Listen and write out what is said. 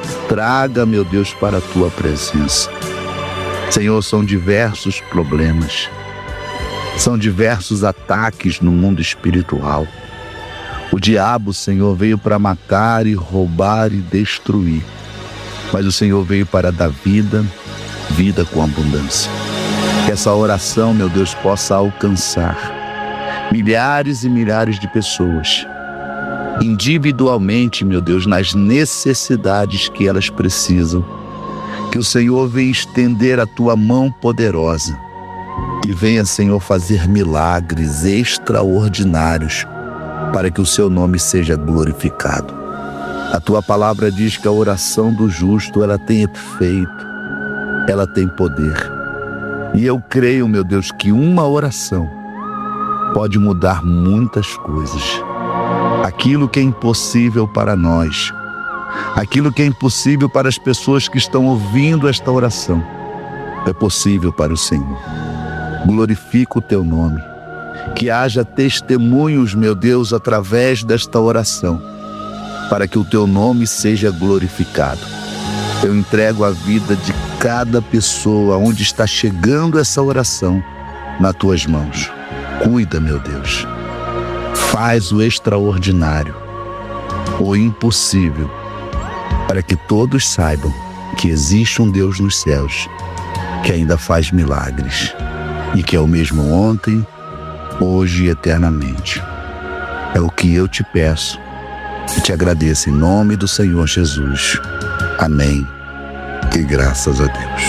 traga, meu Deus, para a tua presença. Senhor, são diversos problemas, são diversos ataques no mundo espiritual. O diabo, Senhor, veio para matar e roubar e destruir, mas o Senhor veio para dar vida, vida com abundância. Que essa oração, meu Deus, possa alcançar milhares e milhares de pessoas, individualmente, meu Deus, nas necessidades que elas precisam. Que o Senhor venha estender a tua mão poderosa e venha, Senhor, fazer milagres extraordinários para que o seu nome seja glorificado. A tua palavra diz que a oração do justo, ela tem efeito, ela tem poder. E eu creio, meu Deus, que uma oração pode mudar muitas coisas. Aquilo que é impossível para nós, aquilo que é impossível para as pessoas que estão ouvindo esta oração, é possível para o Senhor. Glorifica o teu nome. Que haja testemunhos, meu Deus, através desta oração, para que o teu nome seja glorificado. Eu entrego a vida de cada pessoa onde está chegando essa oração nas tuas mãos. Cuida, meu Deus. Faz o extraordinário, o impossível, para que todos saibam que existe um Deus nos céus que ainda faz milagres e que é o mesmo ontem, hoje e eternamente. É o que eu te peço e te agradeço em nome do Senhor Jesus. Amém. E graças a Deus.